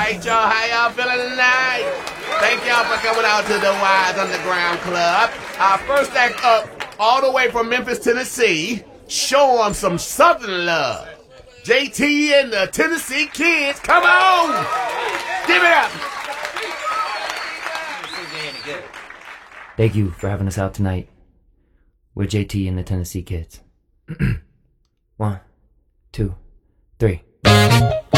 right, y'all. How y'all feeling tonight? Thank y'all for coming out to the Wise Underground Club. Our first act up, all the way from Memphis, Tennessee. Show them some Southern love. JT and the Tennessee Kids, come on! Give it up! Thank you for having us out tonight. We're JT and the Tennessee Kids. 1, 2, 3.